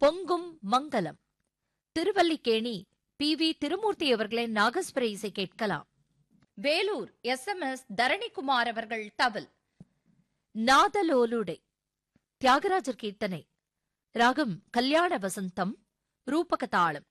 பொங்கும் மங்கலம். திருவல்லிக்கேணி பி.வி. திருமூர்த்தி அவர்களின் நாகஸ்வர இசை கேட்கலாம். வேலூர் எஸ்.எம்.எஸ். தரணிக்குமார் அவர்கள் தவில். நாதலோலுடை தியாகராஜர் கீர்த்தனை. ராகம் கல்யாண வசந்தம், ரூபக தாளம்.